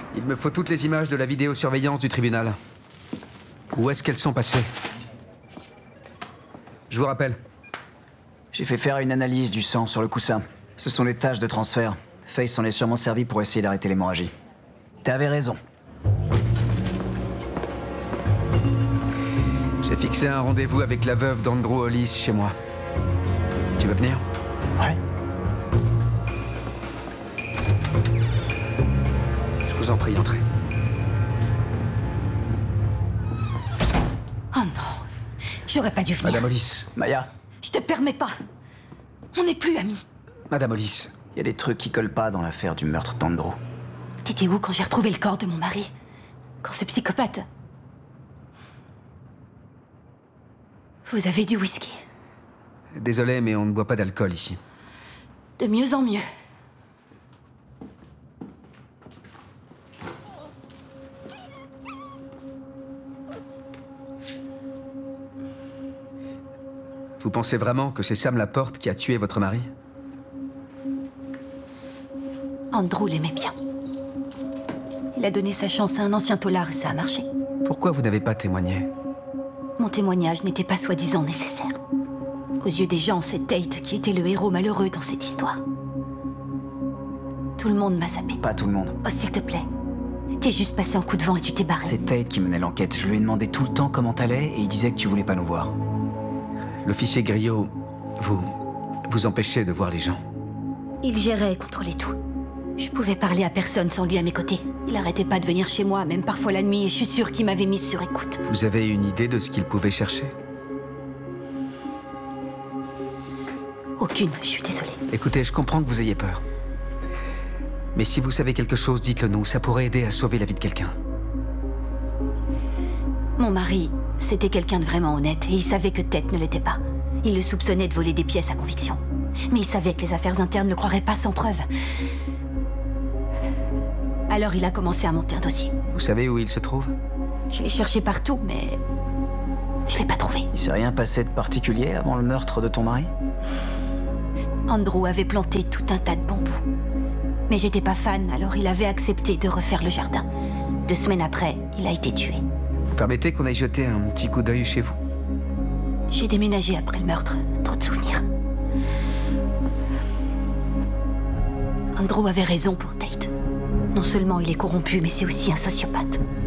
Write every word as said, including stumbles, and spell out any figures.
Il me faut toutes les images de la vidéosurveillance du tribunal. Où est-ce qu'elles sont passées? Je vous rappelle. J'ai fait faire une analyse du sang sur le coussin. Ce sont les tâches de transfert. Faye s'en est sûrement servi pour essayer d'arrêter l'hémorragie. T'avais raison. J'ai fixé un rendez-vous avec la veuve d'Andrew Hollis chez moi. Tu veux venir? Ouais. Je vous en prie, entrez. Oh non, j'aurais pas dû venir. Madame Hollis. Maya, Je te permets pas. On n'est plus amis. Madame Hollis. il y a des trucs qui collent pas dans l'affaire du meurtre d'Andrew. T'étais où quand j'ai retrouvé le corps de mon mari? Quand ce psychopathe... Vous avez du whisky. Désolé, mais on ne boit pas d'alcool ici. De mieux en mieux. Vous pensez vraiment que c'est Sam Laporte qui a tué votre mari? Andrew l'aimait bien. Il a donné sa chance à un ancien taulard et ça a marché. Pourquoi vous n'avez pas témoigné? Mon témoignage n'était pas soi-disant nécessaire. Aux yeux des gens, c'est Tate qui était le héros malheureux dans cette histoire. Tout le monde m'a zappé. Pas tout le monde. Oh, s'il te plaît. T'es juste passé en coup de vent et tu t'es barré. C'est Tate qui menait l'enquête. Je lui ai demandé tout le temps comment t'allais et il disait que tu voulais pas nous voir. L'officier Griot, vous... vous empêchez de voir les gens. Il gérait et contrôlait tout. Je pouvais parler à personne sans lui à mes côtés. Il arrêtait pas de venir chez moi, même parfois la nuit, et je suis sûre qu'il m'avait mise sur écoute. Vous avez une idée de ce qu'il pouvait chercher? Aucune, je suis désolée. Écoutez, je comprends que vous ayez peur. Mais si vous savez quelque chose, dites-le nous. Ça pourrait aider à sauver la vie de quelqu'un. Mon mari, c'était quelqu'un de vraiment honnête, et il savait que Tate ne l'était pas. Il le soupçonnait de voler des pièces à conviction. Mais il savait que les affaires internes ne le croiraient pas sans preuve. Alors il a commencé à monter un dossier. Vous savez où il se trouve? Je l'ai cherché partout, mais... je l'ai pas trouvé. Il s'est rien passé de particulier avant le meurtre de ton mari? Andrew avait planté tout un tas de bambous. Mais j'étais pas fan, alors il avait accepté de refaire le jardin. Deux semaines après, il a été tué. Vous permettez qu'on aille jeter un petit coup d'œil chez vous? J'ai déménagé après le meurtre. Trop de souvenirs. Andrew avait raison pour Tate. Non seulement il est corrompu, mais c'est aussi un sociopathe.